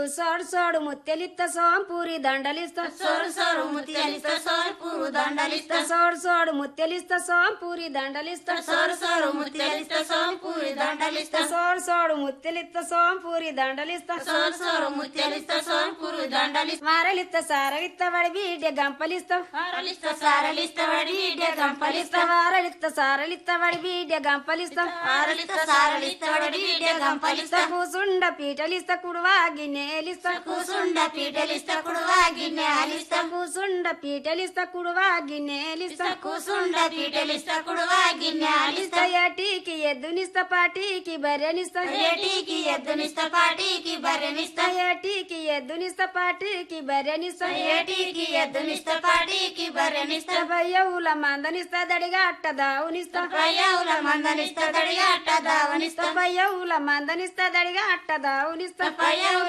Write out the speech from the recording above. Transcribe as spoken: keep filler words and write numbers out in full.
సోడు సోడు ముత్యలిత్త సోంపూరి దండలిస్తా Shore Shore ముత్యాలిస్తా సోంపూరు దండలిస్తా సోడు సోడు ముత్యలిస్త సోంపూరి దండలిస్తా Shore Shore ముత్యాలిస్తా సోంపూరి దండలిస్తా సోడు సోడు ముత్యలిత్త సోంపూరి దండలిస్తా Shore Shore ముత్యాలిస్తా సోంపూరు దండలిస్తా మారలిత్త సారలిత్త వడి బీడ్య గంపలిస్తా వారలిస్తా సారలిస్తా వడి బీడ్య గంపలిస్తా వారలిత్త సారలిత్త వడి బీడ్య గంపలిస్తా వారలిస్తా సారలిస్తా వడి బీడ్య గంపలిస్తా కూసుండ పీటలిస్త కుడువా గిన్నెలిస్తా కూసుండ పీటలిస్తా కుడువా గిన్నె ఆలిస్తా కూసుండ పీటలిస్త కుడువా గిన్నెలిస్తా కూసుండ పీటలిస్తా కుడువా గిన్నె ఆలిస్తా ఏటికి ఎద్దునిస్తా పాటికి బర్రెనిస్తా ఏటికి ఎద్దునిస్తా పాటికి బర్రెనిస్తా ఏటికి ఎద్దునిస్తా పాటికి బర్రెనిస్తా ఏటికి ఎద్దునిస్తా పాటికి బర్రెనిస్తా బయ్యవుల మందనిస్తా దడిగా అట్ట దావునిస్తా పయ్యవుల మందనిస్తా దడిగా అట్ట దావనిస్తా బయ్యవుల మందనిస్తా దడిగా అట్ట దావునిస్తా పయ్యవుల